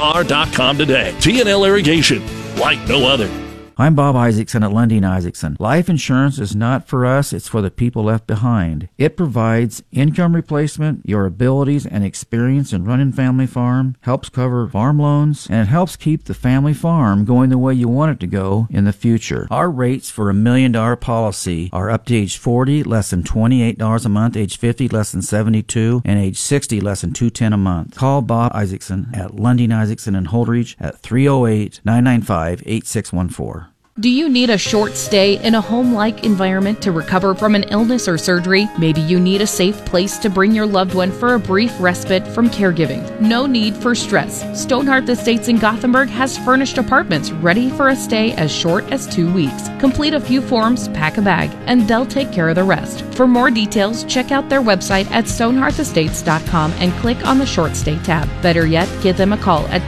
TNLIR.com today. TNL Irrigation, like no other. I'm Bob Isaacson at Lundin Isaacson. Life insurance is not for us, it's for the people left behind. It provides income replacement, your abilities and experience in running family farm, helps cover farm loans, and it helps keep the family farm going the way you want it to go in the future. Our rates for $1 million policy are up to age 40, less than $28 a month, age 50, less than $72, and age 60, less than $210 a month. Call Bob Isaacson at Lundin Isaacson in Holdridge at 308-995-8614. Do you need a short stay in a home-like environment to recover from an illness or surgery? Maybe you need a safe place to bring your loved one for a brief respite from caregiving. No need for stress. Stonehearth Estates in Gothenburg has furnished apartments ready for a stay as short as 2 weeks. Complete a few forms, pack a bag, and they'll take care of the rest. For more details, check out their website at stonehearthestates.com and click on the short stay tab. Better yet, give them a call at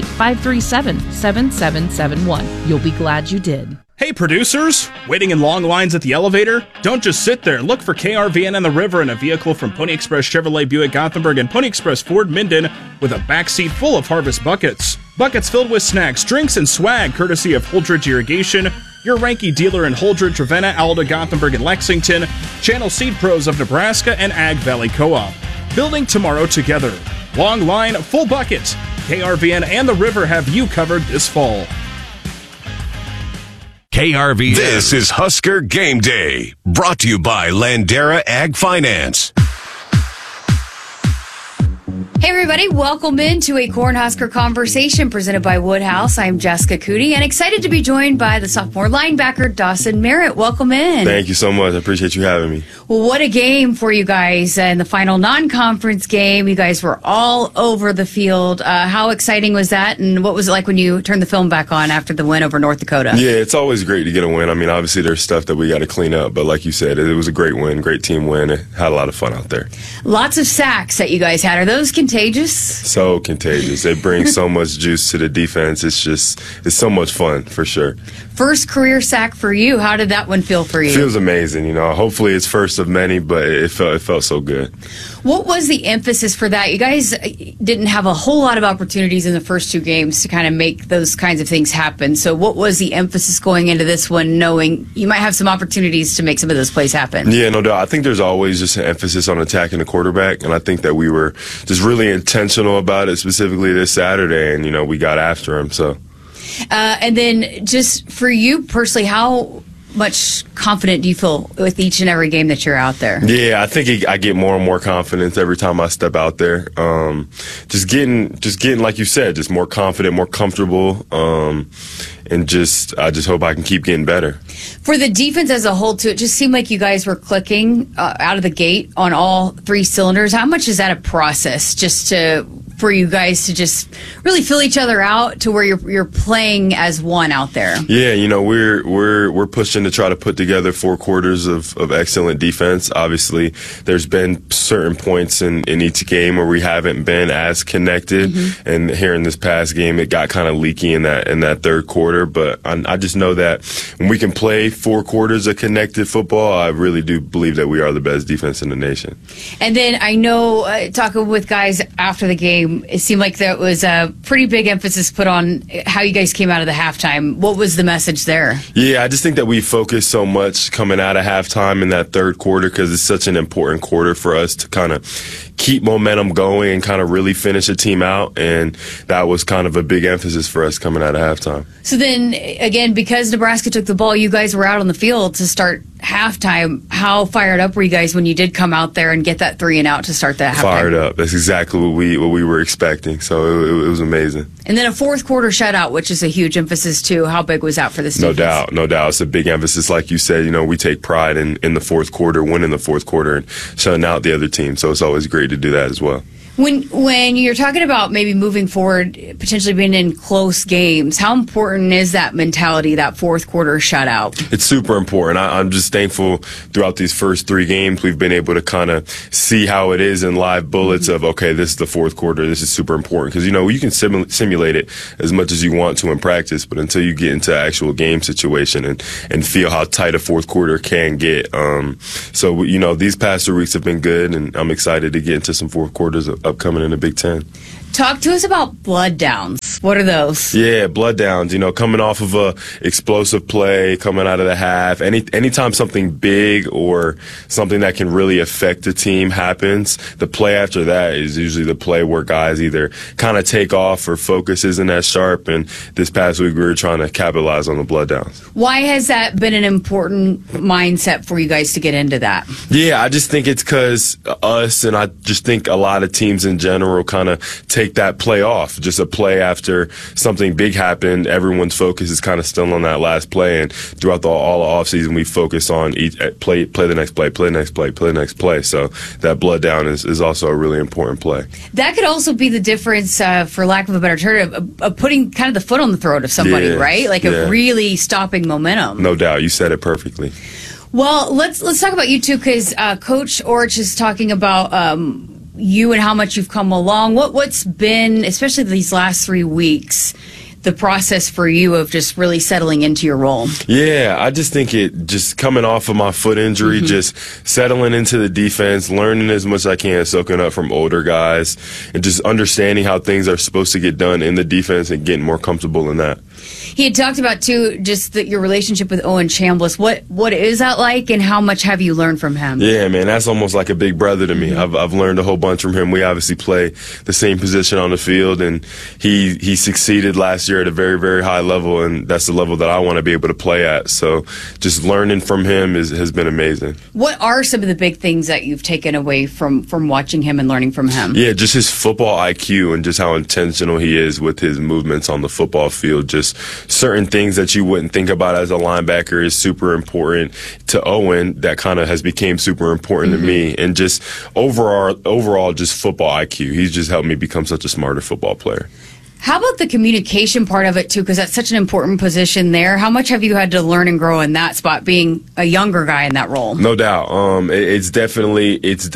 308-537-7771. You'll be glad you did. Hey producers, waiting in long lines at the elevator? Don't just sit there. Look for KRVN and the River in a vehicle from Pony Express Chevrolet Buick Gothenburg and Pony Express Ford Minden with a backseat full of Harvest buckets. Buckets filled with snacks, drinks, and swag courtesy of Holdridge Irrigation, your Ranky dealer in Holdridge, Ravenna, Alda, Gothenburg, and Lexington, Channel Seed Pros of Nebraska, and Ag Valley Co-op. Building tomorrow together. Long line, full bucket. KRVN and the River have you covered this fall. KRVN. This is Husker Game Day, brought to you by Landera Ag Finance. Hey everybody, welcome into a Cornhusker Conversation presented by Woodhouse. I'm Jessica Cootie and excited to be joined by the sophomore linebacker Dawson Merritt. Welcome in. Thank you so much. I appreciate you having me. Well, what a game for you guys in the final non-conference game. You guys were all over the field. How exciting was that, and what was it like when you turned the film back on after the win over North Dakota? Yeah, it's always great to get a win. I mean, obviously there's stuff that we got to clean up, but like you said, it was a great win, great team win. It had a lot of fun out there. Lots of sacks that you guys had. Are those contagious? So contagious. They bring so much juice to the defense. It's so much fun for sure. First career sack for you. How did that one feel for you? It feels amazing. You know, hopefully it's first of many, but it felt so good. What was the emphasis for that? You guys didn't have a whole lot of opportunities in the first two games to kind of make those kinds of things happen. So what was the emphasis going into this one, knowing you might have some opportunities to make some of those plays happen? Yeah, no doubt. I think there's always just an emphasis on attacking the quarterback, and I think that we were just really intentional about it, specifically this Saturday, and, you know, we got after him. So. And then just for you personally, how much confident do you feel with each and every game that you're out there? Yeah, I think I get more and more confidence every time I step out there. Just getting, like you said, just more confident, more comfortable, and I just hope I can keep getting better. For the defense as a whole, too, it just seemed like you guys were clicking out of the gate on all three cylinders. How much is that a process for you guys to just really fill each other out to where you're playing as one out there? Yeah, you know, we're pushing to try to put together 4 quarters of excellent defense. Obviously, there's been certain points in each game where we haven't been as connected, and here in this past game, it got kind of leaky in that third quarter. But I just know that when we can play 4 quarters of connected football, I really do believe that we are the best defense in the nation. And then I know, talking with guys after the game, it seemed like there was a pretty big emphasis put on how you guys came out of the halftime. What was the message there? Yeah, I just think that we focused so much coming out of halftime in that third quarter because it's such an important quarter for us to kind of keep momentum going and kind of really finish a team out, and that was kind of a big emphasis for us coming out of halftime. So then, again, because Nebraska took the ball, you guys were out on the field to start halftime. How fired up were you guys when you did come out there and get that 3 and out to start that halftime? Fired up. That's exactly what we were expecting, so it was amazing. And then a fourth quarter shutout, which is a huge emphasis too. How big was that for this defense? No doubt. It's a big emphasis. Like you said, you know, we take pride in the fourth quarter, winning the fourth quarter, and shutting out the other team, so it's always great to do that as well. When you're talking about maybe moving forward, potentially being in close games, how important is that mentality, that fourth quarter shutout? It's super important. I'm just thankful throughout these first 3 games we've been able to kind of see how it is in live bullets of, okay, this is the fourth quarter. This is super important because, you know, you can simulate it as much as you want to in practice, but until you get into actual game situation and feel how tight a fourth quarter can get. So, you know, these past 2 weeks have been good, and I'm excited to get into some fourth quarters upcoming in the Big Ten. Talk to us about blood downs. What are those? Yeah, blood downs. Coming off of a explosive play, coming out of the half. Anytime something big or something that can really affect the team happens, the play after that is usually the play where guys either kind of take off or focus isn't as sharp. And this past week we were trying to capitalize on the blood downs. Why has that been an important mindset for you guys to get into that? Yeah, I just think it's because us, and I just think a lot of teams in general kind of take that play off. Just a play after something big happened, everyone's focus is kind of still on that last play, and throughout all the offseason we focus on each play the next play, play the next play, play the next play. So that blood down is also a really important play. That could also be the difference, for lack of a better term, of putting kind of the foot on the throat of somebody, right? Like of really stopping momentum. No doubt. You said it perfectly. Well, let's talk about you two, because Coach Orich is talking about you and how much you've come along. What's been, especially these last 3 weeks, the process for you of just really settling into your role? Yeah, I just think it just coming off of my foot injury, just settling into the defense, learning as much as I can, soaking up from older guys, and just understanding how things are supposed to get done in the defense and getting more comfortable in that. He had talked about, too, just your relationship with Owen Chambliss. What is that like, and how much have you learned from him? Yeah, man, that's almost like a big brother to me. I've learned a whole bunch from him. We obviously play the same position on the field, and he succeeded last year at a very, very high level, and that's the level that I want to be able to play at. So just learning from him has been amazing. What are some of the big things that you've taken away from watching him and learning from him? Yeah, just his football IQ and just how intentional he is with his movements on the football field. Just certain things that you wouldn't think about as a linebacker is super important to Owen that kind of has became super important to me. And just overall just football IQ. He's just helped me become such a smarter football player. How about the communication part of it, too? Because that's such an important position there. How much have you had to learn and grow in that spot, being a younger guy in that role? No doubt. It's definitely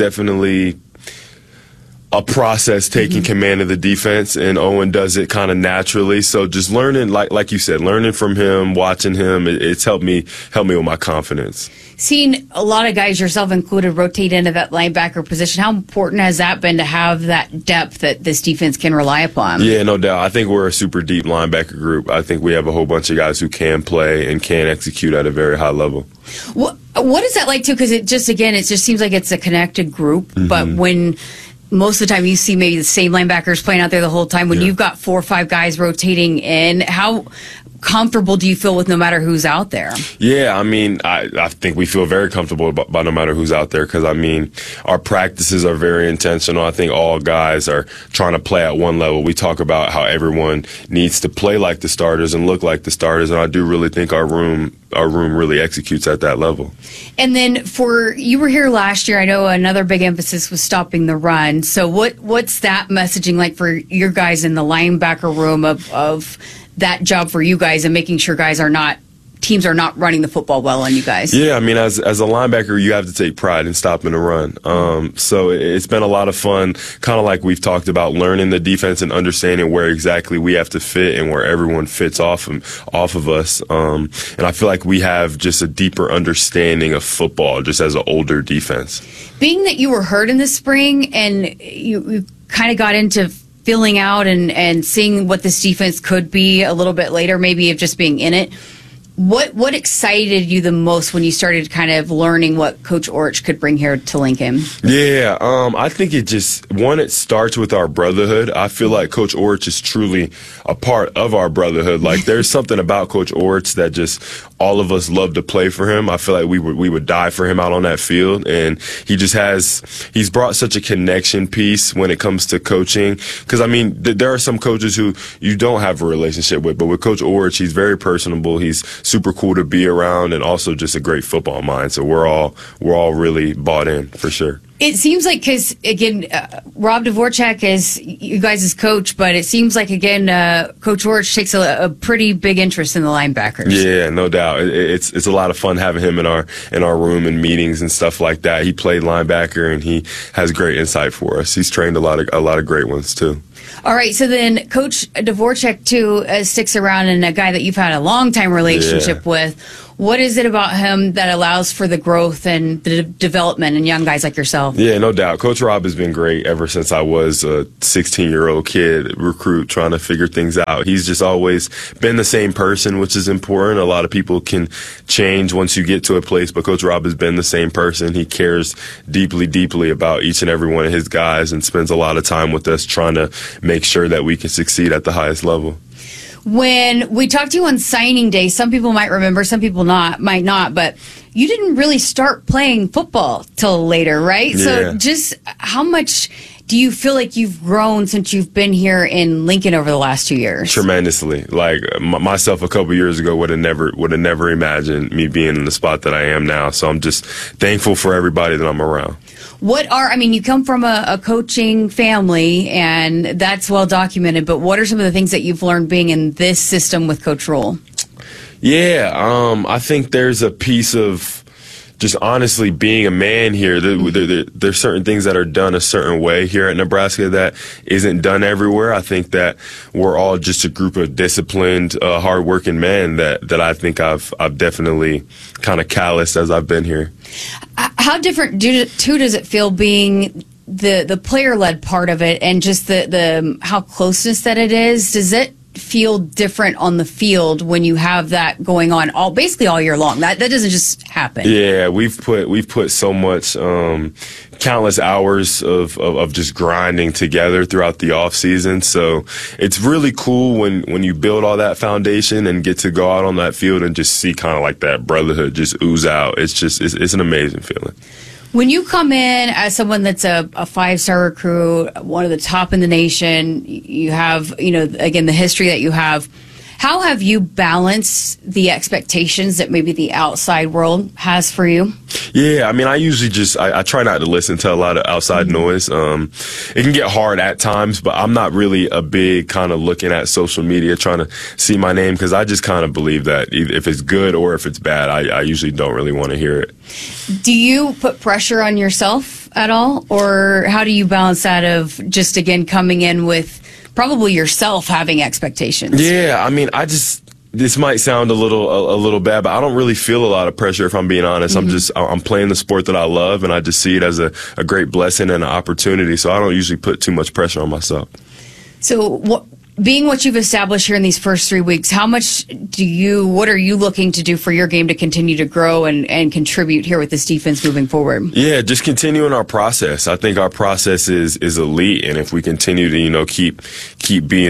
a process taking command of the defense, and Owen does it kind of naturally. So just learning, like you said, learning from him, watching him, it's helped me with my confidence. Seeing a lot of guys, yourself included, rotate into that linebacker position, how important has that been to have that depth that this defense can rely upon? Yeah, no doubt. I think we're a super deep linebacker group. I think we have a whole bunch of guys who can play and can execute at a very high level. What is that like, too? Because it just seems like it's a connected group, but when most of the time you see maybe the same linebackers playing out there the whole time, when you've got 4 or 5 guys rotating in, how comfortable do you feel with no matter who's out there? Yeah, I mean, I think we feel very comfortable by no matter who's out there, because, I mean, our practices are very intentional. I think all guys are trying to play at one level. We talk about how everyone needs to play like the starters and look like the starters, and I do really think our room really executes at that level. And then you were here last year. I know another big emphasis was stopping the run. So what's that messaging like for your guys in the linebacker room of that job for you guys and making sure teams are not running the football well on you guys? Yeah, I mean, as a linebacker, you have to take pride in stopping the run. So it's been a lot of fun, kind of like we've talked about, learning the defense and understanding where exactly we have to fit and where everyone fits off of us. And I feel like we have just a deeper understanding of football just as an older defense. Being that you were hurt in the spring and you kind of got into filling out and seeing what this defense could be a little bit later, maybe of just being in it, what excited you the most when you started kind of learning what Coach Orich could bring here to Lincoln? Yeah, I think it starts with our brotherhood. I feel like Coach Orich is truly a part of our brotherhood. Like, there's something about Coach Orich that just all of us love to play for him. I feel like we would die for him out on that field, and he's brought such a connection piece when it comes to coaching. Because, I mean, there are some coaches who you don't have a relationship with, but with Coach Orich, he's very personable. He's super cool to be around, and also just a great football mind. So we're all really bought in for sure. It seems like, because again, Rob Dvorak is you guys' coach, but it seems like again, Coach Orich takes a pretty big interest in the linebackers. Yeah, no doubt. It's a lot of fun having him in our room and meetings and stuff like that. He played linebacker, and he has great insight for us. He's trained a lot of great ones too. All right, so then Coach Dvorak, too, sticks around, and a guy that you've had a long-time relationship with. What is it about him that allows for the growth and the development in young guys like yourself? Yeah, no doubt. Coach Rob has been great ever since I was a 16-year-old kid, recruit, trying to figure things out. He's just always been the same person, which is important. A lot of people can change once you get to a place, but Coach Rob has been the same person. He cares deeply, deeply about each and every one of his guys and spends a lot of time with us trying to make sure that we can succeed at the highest level. When we talked to you on signing day, some people might remember, some people might not, but you didn't really start playing football till later, right? Yeah. So just how much do you feel like you've grown since you've been here in Lincoln over the last 2 years? Tremendously. Like myself a couple years ago would have never imagined me being in the spot that I am now. So I'm just thankful for everybody that I'm around. You come from a coaching family, and that's well documented, but what are some of the things that you've learned being in this system with Coach Rhule? Yeah, I think there's a piece of just honestly being a man here. There's certain things that are done a certain way here at Nebraska that isn't done everywhere. I think that we're all just a group of disciplined, hardworking men that I think I've definitely kind of calloused as I've been here. How different does it feel being the player-led part of it, and just the how closeness that it is? Does it feel different on the field when you have that going on basically all year long? That doesn't just happen. Yeah, we've put so much countless hours of just grinding together throughout the off season. So it's really cool when you build all that foundation and get to go out on that field and just see kind of like that brotherhood just ooze out. It's an amazing feeling. When you come in as someone that's a five-star recruit, one of the top in the nation, you have, again, the history that you have. How have you balanced the expectations that maybe the outside world has for you? Yeah, I usually I try not to listen to a lot of outside noise. It can get hard at times, but I'm not really a big kind of looking at social media trying to see my name, because I just kind of believe that if it's good or if it's bad, I usually don't really want to hear it. Do you put pressure on yourself at all, or how do you balance that of just, again, coming in with probably yourself having expectations? Yeah, this might sound a little bad, but I don't really feel a lot of pressure, if I'm being honest. Mm-hmm. I'm playing the sport that I love, and I just see it as a great blessing and an opportunity. So I don't usually put too much pressure on myself. So being what you've established here in these first 3 weeks, what are you looking to do for your game to continue to grow and contribute here with this defense moving forward? Yeah, just continuing our process. I think our process is elite, and if we continue to keep being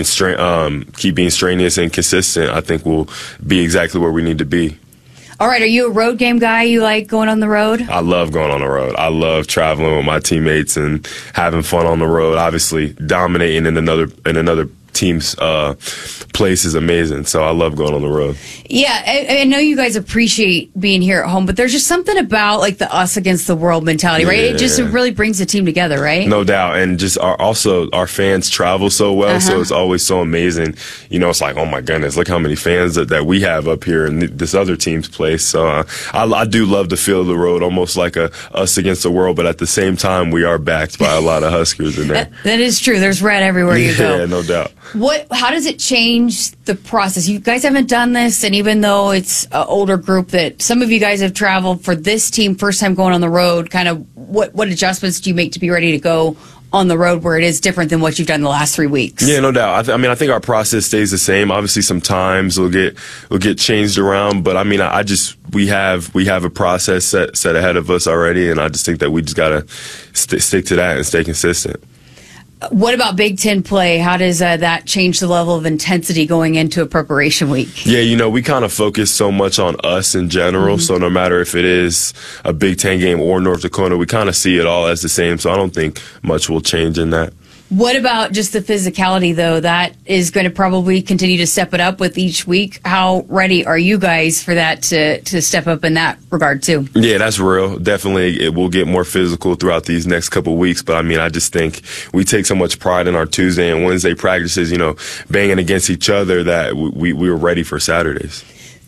strenuous and consistent, I think we'll be exactly where we need to be. All right, are you a road game guy? You like going on the road? I love going on the road. I love traveling with my teammates and having fun on the road. Obviously, dominating in another team's place is amazing, so I love going on the road. Yeah, I know you guys appreciate being here at home, but there's just something about like the us against the world mentality, right? Yeah. It really brings the team together, right? No doubt, and just our fans travel so well, so it's always so amazing. It's like, oh my goodness, look how many fans that we have up here in this other team's place. So I do love the feel of the road, almost like a us against the world, but at the same time, we are backed by a lot of Huskers in there. That is true. There's red everywhere you go. Yeah, no doubt. How does it change the process? You guys haven't done this, and even though it's an older group, that some of you guys have traveled for this team, first time going on the road, kind of what adjustments do you make to be ready to go on the road where it is different than what you've done the last 3 weeks? Yeah, no doubt. I think our process stays the same. Obviously, sometimes we'll get changed around, but we have a process set ahead of us already, and I just think that we just gotta stick to that and stay consistent. What about Big Ten play? How does that change the level of intensity going into a preparation week? Yeah, we kind of focus so much on us in general. So no matter if it is a Big Ten game or North Dakota, we kind of see it all as the same. So I don't think much will change in that. What about just the physicality, though? That is going to probably continue to step it up with each week. How ready are you guys for that to step up in that regard, too? Yeah, that's real. Definitely, it will get more physical throughout these next couple of weeks. But, I just think we take so much pride in our Tuesday and Wednesday practices, banging against each other, that we were ready for Saturdays.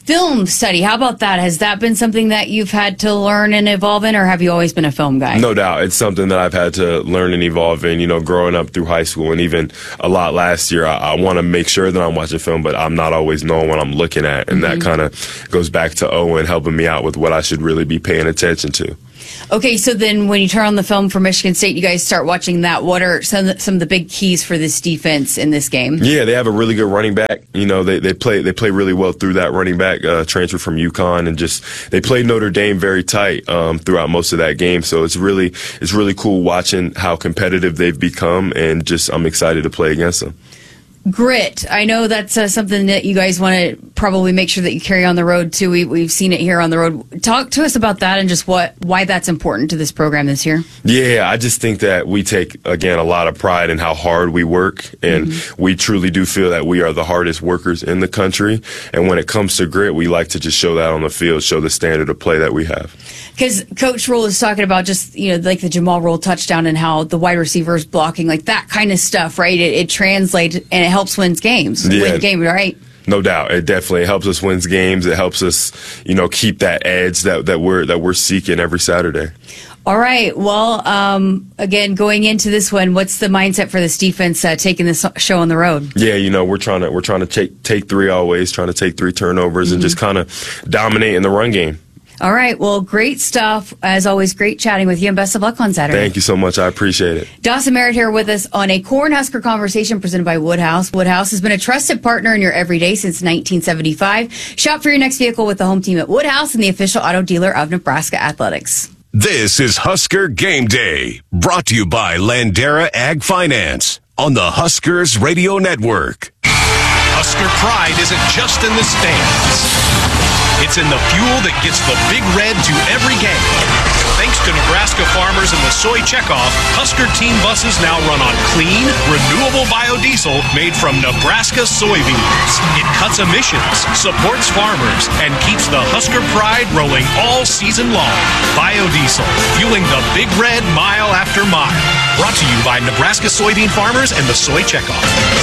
Film study, how about that? Has that been something that you've had to learn and evolve in, or have you always been a film guy? No doubt. It's something that I've had to learn and evolve in, growing up through high school and even a lot last year. I want to make sure that I'm watching film, but I'm not always knowing what I'm looking at. And that kind of goes back to Owen helping me out with what I should really be paying attention to. Okay, so then when you turn on the film for Michigan State, you guys start watching that. What are some of the big keys for this defense in this game? Yeah, they have a really good running back. They play really well through that running back transfer from UConn, and just they played Notre Dame very tight throughout most of that game. So it's really cool watching how competitive they've become, and just I'm excited to play against them. Grit. I know that's something that you guys want to probably make sure that you carry on the road too. We've seen it here on the road. Talk to us about that and just why that's important to this program this year. Yeah, I just think that we take, again, a lot of pride in how hard we work, and we truly do feel that we are the hardest workers in the country. And when it comes to grit, we like to just show that on the field, show the standard of play that we have. Because Coach Rule is talking about just, like the Jamal Rule touchdown and how the wide receivers blocking, like that kind of stuff, right? It translates and it helps win games. Yeah. Win game, right? No doubt. It definitely helps us win games. It helps us, keep that edge that we're seeking every Saturday. All right. Well, again, going into this one, what's the mindset for this defense taking this show on the road? Yeah, we're trying to take three always, trying to take 3 turnovers and just kind of dominate in the run game. All right. Well, great stuff. As always, great chatting with you, and best of luck on Saturday. Thank you so much. I appreciate it. Dawson Merritt here with us on a Cornhusker Conversation presented by Woodhouse. Woodhouse has been a trusted partner in your everyday since 1975. Shop for your next vehicle with the home team at Woodhouse and the official auto dealer of Nebraska Athletics. This is Husker Game Day, brought to you by Landera Ag Finance on the Huskers Radio Network. Husker pride isn't just in the stands. It's in the fuel that gets the Big Red to every game. Thanks to Nebraska farmers and the soy checkoff, Husker team buses now run on clean, renewable biodiesel made from Nebraska soybeans. It cuts emissions, supports farmers, and keeps the Husker pride rolling all season long. Biodiesel, fueling the Big Red mile after mile. Brought to you by Nebraska soybean farmers and the soy checkoff.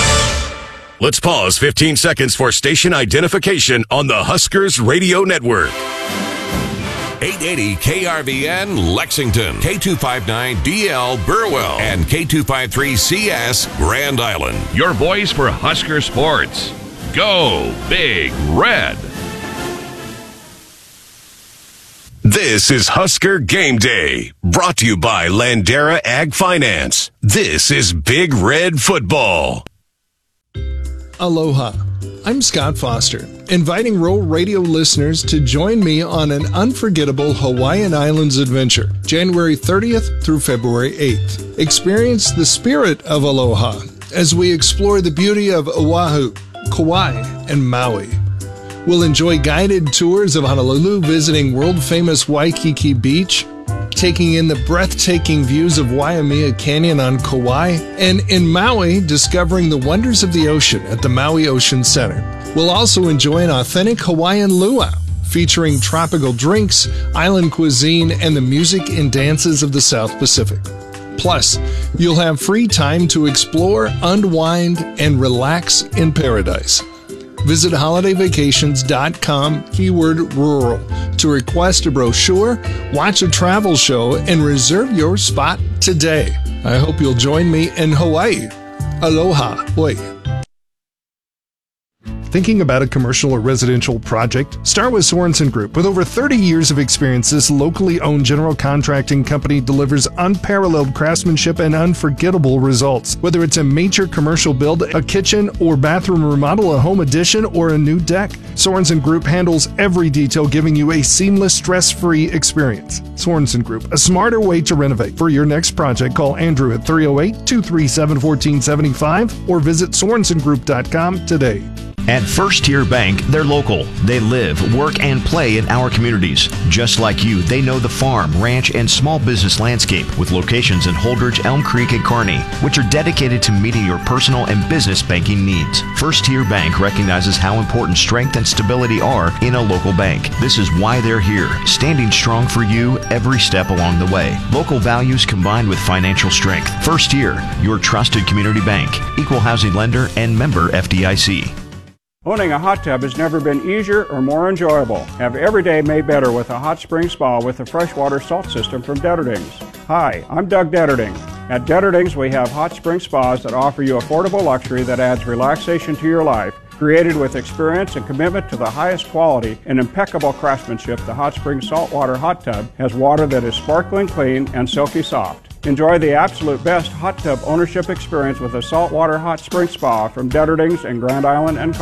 Let's pause 15 seconds for station identification on the Huskers Radio Network. 880 KRVN Lexington, K259DL Burwell, and K253CS Grand Island. Your voice for Husker sports. Go Big Red. This is Husker Game Day, brought to you by Landera Ag Finance. This is Big Red Football. Aloha. I'm Scott Foster, inviting Roll Radio listeners to join me on an unforgettable Hawaiian Islands adventure, January 30th through February 8th. Experience the spirit of aloha as we explore the beauty of Oahu, Kauai, and Maui. We'll enjoy guided tours of Honolulu, visiting world-famous Waikiki Beach, taking in the breathtaking views of Waimea Canyon on Kauai, and in Maui, discovering the wonders of the ocean at the Maui Ocean Center. We'll also enjoy an authentic Hawaiian luau, featuring tropical drinks, island cuisine, and the music and dances of the South Pacific. Plus, you'll have free time to explore, unwind, and relax in paradise. Visit holidayvacations.com, keyword rural, to request a brochure, watch a travel show, and reserve your spot today. I hope you'll join me in Hawaii. Aloha. Oi. Thinking about a commercial or residential project? Start with Sorensen Group. With over 30 years of experience, this locally owned general contracting company delivers unparalleled craftsmanship and unforgettable results. Whether it's a major commercial build, a kitchen or bathroom remodel, a home addition, or a new deck, Sorensen Group handles every detail, giving you a seamless, stress-free experience. Sorensen Group, a smarter way to renovate. For your next project, call Andrew at 308-237-1475 or visit SorensonGroup.com today. At First Tier Bank, they're local. They live, work, and play in our communities. Just like you, they know the farm, ranch, and small business landscape with locations in Holdridge, Elm Creek, and Kearney, which are dedicated to meeting your personal and business banking needs. First Tier Bank recognizes how important strength and stability are in a local bank. This is why they're here, standing strong for you every step along the way. Local values combined with financial strength. First Tier, your trusted community bank, equal housing lender, and member FDIC. Owning a hot tub has never been easier or more enjoyable. Have every day made better with a hot spring spa with a freshwater salt system from Detterdings. Hi, I'm Doug Detterding. At Detterdings, we have hot spring spas that offer you affordable luxury that adds relaxation to your life. Created with experience and commitment to the highest quality and impeccable craftsmanship, the Hot Spring Saltwater Hot Tub has water that is sparkling clean and silky soft. Enjoy the absolute best hot tub ownership experience with a saltwater hot spring spa from Detterdings in Grand Island and